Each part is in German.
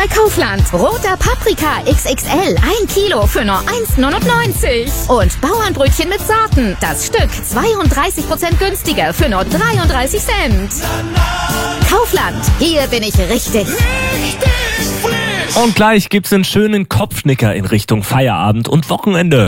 bei Kaufland. Roter Paprika XXL, 1 Kilo für nur 1,99. Und Bauernbrötchen mit Sorten, das Stück 32% günstiger für nur 33 Cent. Kaufland, hier bin ich richtig. Und gleich gibt's einen schönen Kopfnicker in Richtung Feierabend und Wochenende.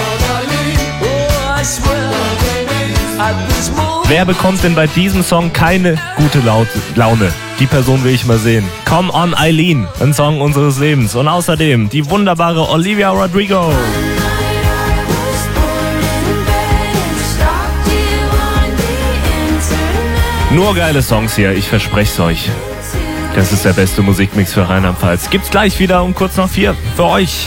Wer bekommt denn bei diesem Song keine gute Laune? Die Person will ich mal sehen. Come on Eileen, ein Song unseres Lebens. Und außerdem die wunderbare Olivia Rodrigo. Nur geile Songs hier, ich verspreche es euch. Das ist der beste Musikmix für Rheinland-Pfalz. Gibt's gleich wieder um kurz nach 4 für euch.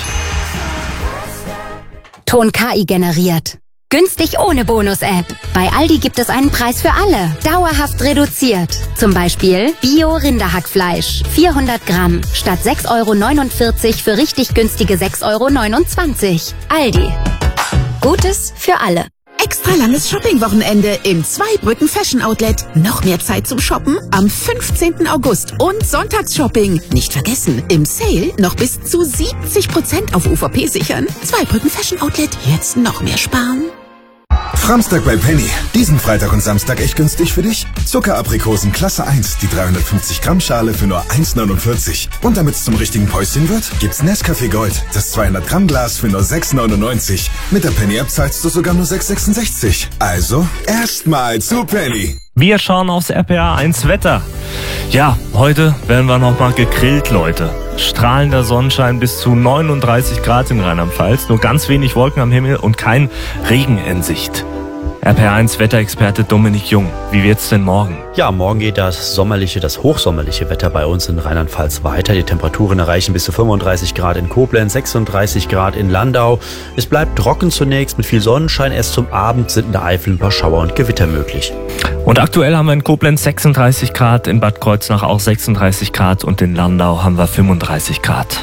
Ton KI generiert. Günstig ohne Bonus-App. Bei Aldi gibt es einen Preis für alle. Dauerhaft reduziert. Zum Beispiel Bio-Rinderhackfleisch. 400 Gramm. Statt 6,49 € für richtig günstige 6,29 €. Aldi. Gutes für alle. Extra langes Shopping-Wochenende im Zweibrücken Fashion Outlet. Noch mehr Zeit zum Shoppen am 15. August und Sonntagsshopping. Nicht vergessen, im Sale noch bis zu 70% auf UVP sichern. Zweibrücken Fashion Outlet, jetzt noch mehr sparen. Framstag bei Penny. Diesen Freitag und Samstag echt günstig für dich? Zuckeraprikosen Klasse 1, die 350 Gramm Schale für nur 1,49. Und damit es zum richtigen Päuschen wird, gibt's Nescafé Gold, das 200 Gramm Glas für nur 6,99. Mit der Penny App zahlst du sogar nur 6,66. Also erstmal zu Penny. Wir schauen aufs RPA1 Wetter. Ja, heute werden wir nochmal gegrillt, Leute. Strahlender Sonnenschein bis zu 39 Grad in Rheinland-Pfalz. Nur ganz wenig Wolken am Himmel und kein Regen in Sicht. RPA1 Wetterexperte Dominik Jung. Wie wird's denn morgen? Ja, morgen geht das hochsommerliche Wetter bei uns in Rheinland-Pfalz weiter. Die Temperaturen erreichen bis zu 35 Grad in Koblenz, 36 Grad in Landau. Es bleibt trocken zunächst mit viel Sonnenschein. Erst zum Abend sind in der Eifel ein paar Schauer und Gewitter möglich. Und aktuell haben wir in Koblenz 36 Grad, in Bad Kreuznach auch 36 Grad und in Landau haben wir 35 Grad.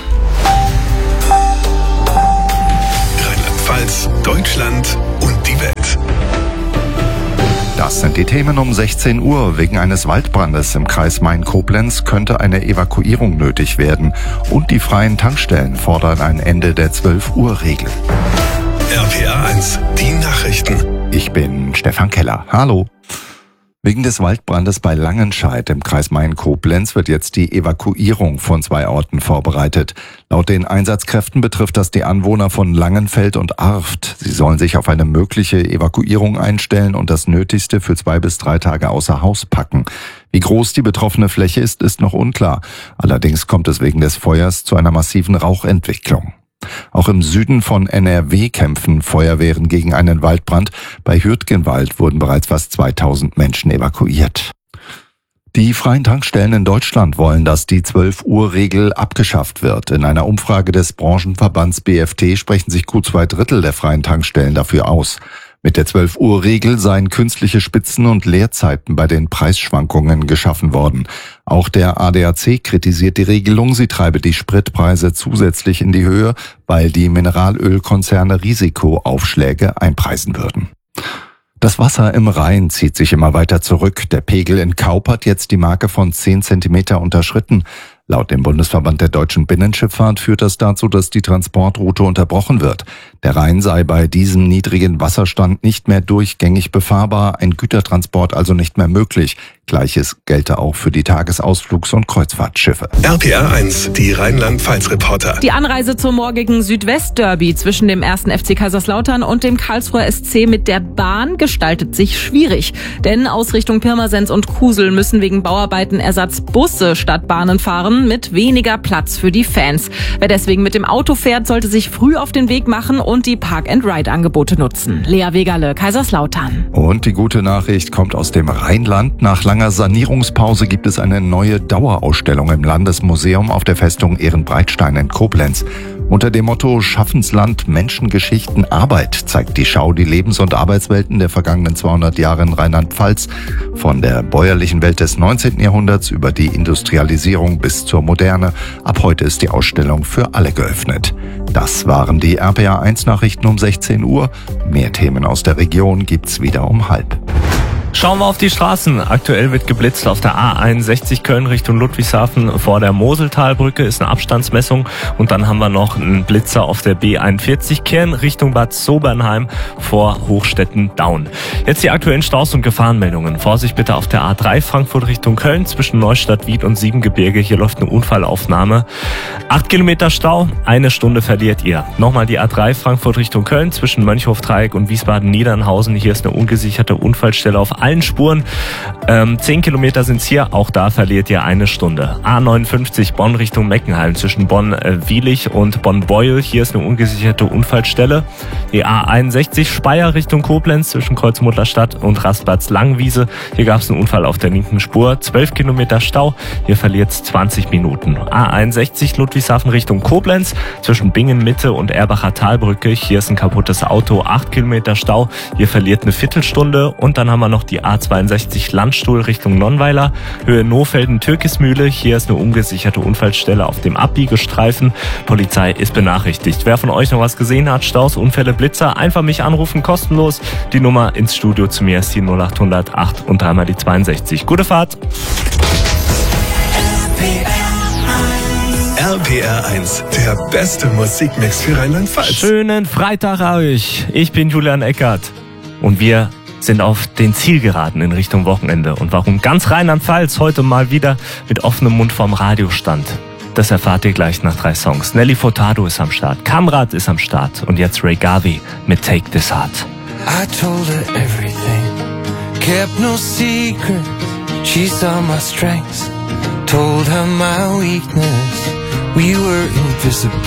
Rheinland-Pfalz, Deutschland und die Welt. Das sind die Themen um 16 Uhr. Wegen eines Waldbrandes im Kreis Main-Koblenz könnte eine Evakuierung nötig werden. Und die freien Tankstellen fordern ein Ende der 12-Uhr-Regel. RPA1, die Nachrichten. Ich bin Stefan Keller. Hallo. Wegen des Waldbrandes bei Langenscheidt im Kreis Main-Koblenz wird jetzt die Evakuierung von 2 Orten vorbereitet. Laut den Einsatzkräften betrifft das die Anwohner von Langenfeld und Arft. Sie sollen sich auf eine mögliche Evakuierung einstellen und das Nötigste für 2 bis 3 Tage außer Haus packen. Wie groß die betroffene Fläche ist noch unklar. Allerdings kommt es wegen des Feuers zu einer massiven Rauchentwicklung. Auch im Süden von NRW kämpfen Feuerwehren gegen einen Waldbrand. Bei Hürtgenwald wurden bereits fast 2000 Menschen evakuiert. Die freien Tankstellen in Deutschland wollen, dass die 12-Uhr-Regel abgeschafft wird. In einer Umfrage des Branchenverbands BFT sprechen sich gut 2/3 der freien Tankstellen dafür aus. Mit der 12-Uhr-Regel seien künstliche Spitzen und Leerzeiten bei den Preisschwankungen geschaffen worden. Auch der ADAC kritisiert die Regelung, sie treibe die Spritpreise zusätzlich in die Höhe, weil die Mineralölkonzerne Risikoaufschläge einpreisen würden. Das Wasser im Rhein zieht sich immer weiter zurück. Der Pegel in Kaup hat jetzt die Marke von 10 Zentimeter unterschritten. Laut dem Bundesverband der deutschen Binnenschifffahrt führt das dazu, dass die Transportroute unterbrochen wird. Der Rhein sei bei diesem niedrigen Wasserstand nicht mehr durchgängig befahrbar, ein Gütertransport also nicht mehr möglich. Gleiches gelte auch für die Tagesausflugs- und Kreuzfahrtschiffe. RPA1, die Rheinland-Pfalz-Reporter. Die Anreise zum morgigen Südwest-Derby zwischen dem 1. FC Kaiserslautern und dem Karlsruher SC mit der Bahn gestaltet sich schwierig. Denn aus Richtung Pirmasens und Kusel müssen wegen Bauarbeiten Ersatzbusse statt Bahnen fahren mit weniger Platz für die Fans. Wer deswegen mit dem Auto fährt, sollte sich früh auf den Weg machen und die Park-and-Ride-Angebote nutzen. Lea Wegerle, Kaiserslautern. Und die gute Nachricht kommt aus dem Rheinland. Nach langer Sanierungspause gibt es eine neue Dauerausstellung im Landesmuseum auf der Festung Ehrenbreitstein in Koblenz. Unter dem Motto Schaffensland, Menschen, Geschichten, Arbeit zeigt die Schau die Lebens- und Arbeitswelten der vergangenen 200 Jahre in Rheinland-Pfalz. Von der bäuerlichen Welt des 19. Jahrhunderts über die Industrialisierung bis zur Moderne. Ab heute ist die Ausstellung für alle geöffnet. Das waren die RPA1 Nachrichten um 16 Uhr. Mehr Themen aus der Region gibt's wieder um 12:30. Schauen wir auf die Straßen. Aktuell wird geblitzt auf der A61 Köln Richtung Ludwigshafen. Vor der Moseltalbrücke ist eine Abstandsmessung. Und dann haben wir noch einen Blitzer auf der B41 Kern Richtung Bad Sobernheim vor Hochstetten-Daun. Jetzt die aktuellen Staus und Gefahrenmeldungen. Vorsicht bitte auf der A3 Frankfurt Richtung Köln zwischen Neustadt, Wied und Siebengebirge. Hier läuft eine Unfallaufnahme. 8 Kilometer Stau, 1 Stunde verliert ihr. Nochmal die A3 Frankfurt Richtung Köln zwischen Mönchhof-Dreieck und Wiesbaden-Niedernhausen. Hier ist eine ungesicherte Unfallstelle auf allen Spuren. 10 Kilometer sind's hier, auch da verliert ihr 1 Stunde. A59 Bonn Richtung Meckenheim zwischen Bonn-Wielich und Bonn-Beuel. Hier ist eine ungesicherte Unfallstelle. Die A61 Speyer Richtung Koblenz zwischen Kreuzmuttlerstadt und Rastplatz-Langwiese. Hier gab es einen Unfall auf der linken Spur. 12 Kilometer Stau, hier verliert's 20 Minuten. A61 Ludwigshafen Richtung Koblenz zwischen Bingen-Mitte und Erbacher Talbrücke. Hier ist ein kaputtes Auto, 8 Kilometer Stau, hier verliert eine Viertelstunde. Und dann haben wir noch die A62 Landstuhl Richtung Nonnweiler, Höhe Nohfelden-Türkismühle. Hier ist eine ungesicherte Unfallstelle auf dem Abbiegestreifen. Polizei ist benachrichtigt. Wer von euch noch was gesehen hat, Staus, Unfälle, Blitzer, einfach mich anrufen, kostenlos. Die Nummer ins Studio zu mir ist die 0800 8 und 3 mal die 62. Gute Fahrt! RPR 1, der beste Musikmix für Rheinland-Pfalz. Schönen Freitag euch. Ich bin Julian Eckert und wir sind auf den Zielgeraden in Richtung Wochenende. Und warum ganz Rheinland-Pfalz heute mal wieder mit offenem Mund vorm Radio stand, das erfahrt ihr gleich nach 3 Songs. Nelly Furtado ist am Start, Kamrat ist am Start und jetzt Ray Garvey mit Take This Heart. I told her everything, kept no secret. She saw my strengths, told her my weakness. We were invisible.